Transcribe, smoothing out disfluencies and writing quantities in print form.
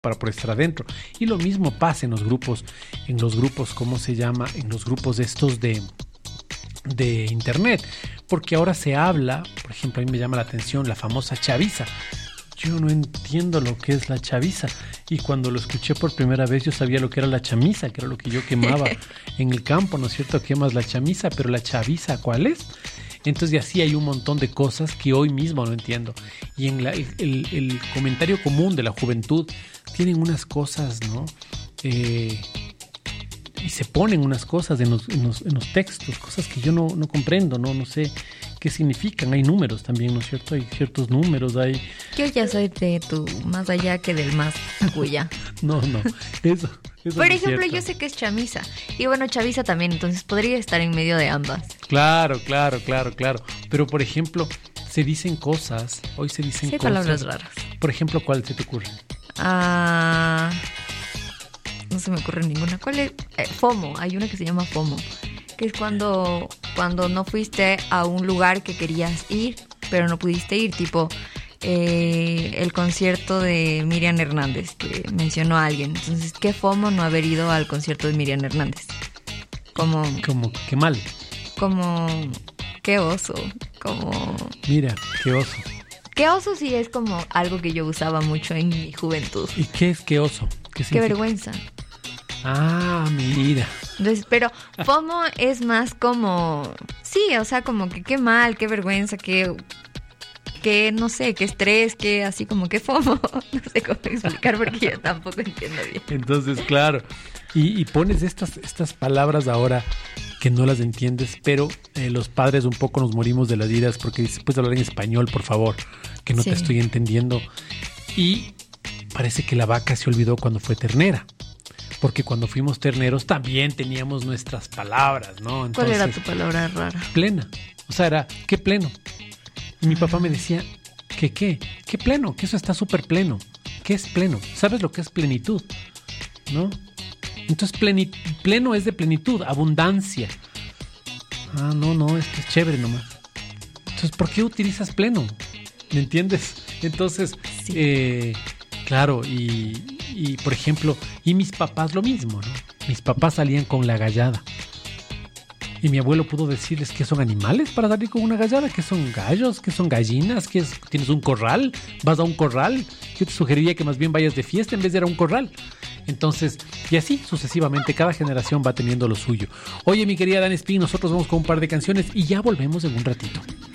para por estar adentro. Y lo mismo pasa en los grupos, ¿cómo se llama? En los grupos estos de internet, porque ahora se habla, por ejemplo, a mí me llama la atención la famosa chaviza. Yo no entiendo lo que es la chaviza, y cuando lo escuché por primera vez yo sabía lo que era la chamisa, que era lo que yo quemaba en el campo, ¿no es cierto? Quemas la chamisa, pero la chaviza, ¿cuál es? Entonces, y así hay un montón de cosas que hoy mismo no entiendo. Y en el comentario común de la juventud tienen unas cosas, ¿no? Y se ponen unas cosas en los textos, cosas que yo no comprendo, no sé qué significan. Hay números también, ¿no es cierto? Hay ciertos números, hay... Yo ya soy de tu más allá que del más cuya. No, eso Por no es ejemplo, cierto. yo sé que es chamisa. Y bueno, chaviza también, entonces podría estar en medio de ambas. Claro. Pero, por ejemplo, se dicen cosas, hoy se dicen Sí, hay cosas... palabras raras. Por ejemplo, ¿cuál se te ocurre? No se me ocurre ninguna. ¿Cuál es? FOMO. Hay una que se llama FOMO, que es cuando no fuiste a un lugar que querías ir, pero no pudiste ir, tipo el concierto de Miriam Hernández, que mencionó a alguien. Entonces, ¿qué FOMO no haber ido al concierto de Miriam Hernández? Como Qué mal. qué oso, Mira, qué oso. qué oso sí es como algo que yo usaba mucho en mi juventud. ¿Y qué es qué oso? ¿Qué Qué significa? vergüenza. Ah, mira. Entonces, pero FOMO es más como, sí, o sea, como que qué mal, qué vergüenza, qué no sé, qué estrés, qué así como que FOMO. No sé cómo explicar porque yo tampoco entiendo bien. Entonces, claro. Y pones estas palabras ahora que no las entiendes, pero los padres un poco nos morimos de las iras porque dices, puedes hablar en español, por favor, que no Sí. te estoy entendiendo. Y parece que la vaca se olvidó cuando fue ternera. Porque cuando fuimos terneros también teníamos nuestras palabras, ¿no? ¿Cuál Entonces, era tu palabra rara? plena. O sea, era, ¿qué pleno? Y mi papá me decía, ¿qué pleno? Que eso está súper pleno. ¿Qué es pleno? ¿Sabes lo que es plenitud? ¿No? Entonces, pleno es de plenitud, abundancia. Ah, no, esto es chévere nomás. Entonces, ¿por qué utilizas pleno? ¿Me entiendes? Entonces, Sí. claro, y por ejemplo, y mis papás lo mismo, ¿no? Mis papás salían con la gallada. Y mi abuelo pudo decirles que son animales para salir con una gallada, que son gallos, que son gallinas, tienes un corral, vas a un corral. Yo te sugeriría que más bien vayas de fiesta en vez de ir a un corral. Entonces, y así sucesivamente, cada generación va teniendo lo suyo. Oye, mi querida Dan Spin, nosotros vamos con un par de canciones y ya volvemos en un ratito.